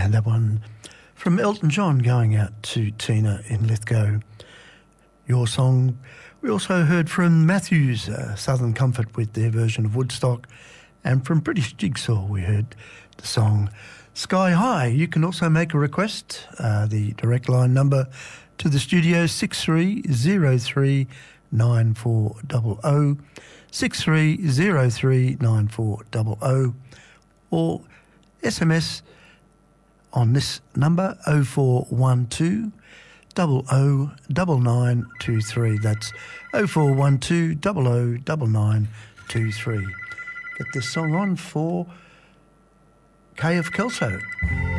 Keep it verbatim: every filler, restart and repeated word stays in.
And that one from Elton John going out to Tina in Lithgow. Your song. We also heard from Matthews, uh, Southern Comfort with their version of Woodstock. And from British Jigsaw we heard the song Sky High. You can also make a request. Uh, the direct line number to the studio, six three zero three nine four zero zero, six three zero three nine four zero zero, or S M S on this number, oh four one two, double oh, double nine two three. That's oh four one two, double oh, double nine two three. Get this song on for K of Kelso.